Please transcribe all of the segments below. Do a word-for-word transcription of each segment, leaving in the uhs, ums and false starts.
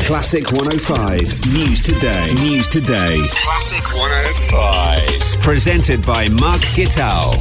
Classic one oh five News Today. News Today. Classic one oh five. Presented by Mark Gitao.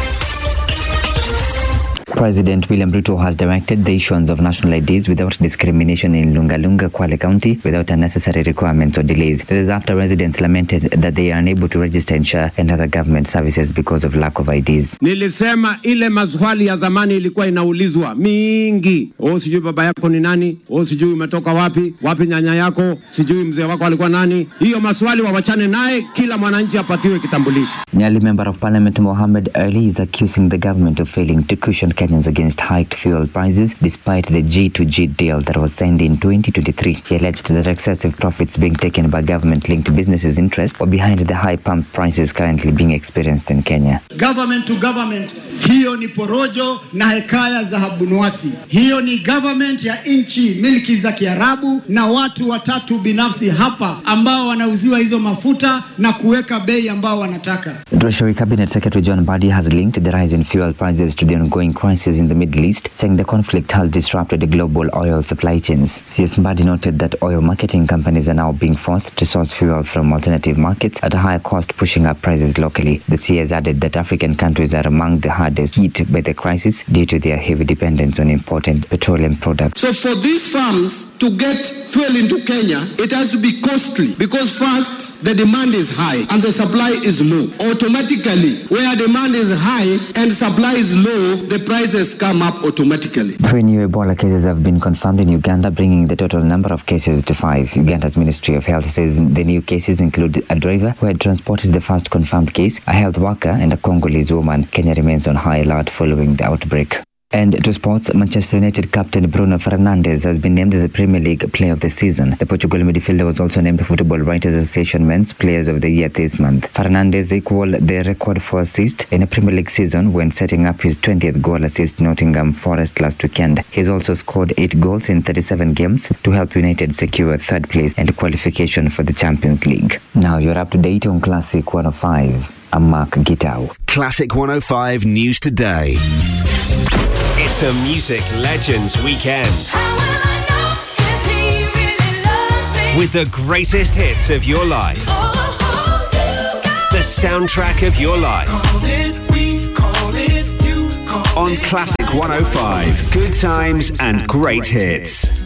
President William Ruto has directed the issuance of national I Ds without discrimination in Lunga-Lunga, Kwale County without unnecessary requirements or delays. This is after residents lamented that they are unable to register in S H A and other government services because of lack of I Ds. Nilisema ile maswali ya zamani ilikuwa inaulizwa mingi. Oh, sijui baba yako ni nani? Oh, sijui umetoka wapi? Wapi nyanya yako? Sijui mzee wako alikuwa nani? Hiyo maswali wawachane naye, kila mwananchi apatiwe kitambulisho. Nyali Member of Parliament Mohammed Ali is accusing the government of failing to cushion Kenyans against hiked fuel prices despite the G to G deal that was signed in twenty twenty-three. He alleged that excessive profits being taken by government-linked businesses' interest were behind the high pump prices currently being experienced in Kenya. Government to government, hiyo ni porojo na hekaya za habunuasi. Hiyo ni government ya inchi milki za Kiarabu na watu watatu binafsi hapa ambao wanauziwa hizo mafuta na kuweka bei ambao wanataka. Treasury Cabinet Secretary John Mbadi has linked the rise in fuel prices to the ongoing crisis in the Middle East, saying the conflict has disrupted the global oil supply chains. C S Mbadi noted that oil marketing companies are now being forced to source fuel from alternative markets at a higher cost, pushing up prices locally. The C S added that African countries are among the hardest hit by the crisis due to their heavy dependence on imported petroleum products. So for these farms to get fuel into Kenya, it has to be costly because first, the demand is high and the supply is low. Automatically, where demand is high and supply is low, the prices come up automatically. Three new Ebola cases have been confirmed in Uganda, bringing the total number of cases to five. Uganda's Ministry of Health says the new cases include a driver who had transported the first confirmed case, a health worker, and a Congolese woman. Kenya remains on high alert following the outbreak. And to sports, Manchester United captain Bruno Fernandes has been named the Premier League Player of the Season. The Portugal midfielder was also named Football Writers Association Men's Players of the Year this month. Fernandes equaled the record for assist in a Premier League season when setting up his twentieth goal assist Nottingham Forest last weekend. He's also scored eight goals in thirty-seven games to help United secure third place and qualification for the Champions League. Now you're up to date on Classic one oh five. I'm Mark Gitao. Classic one oh five News Today. It's a Music Legends Weekend. With the greatest hits of your life. The soundtrack of your life. On Classic one oh five. Good times and great hits.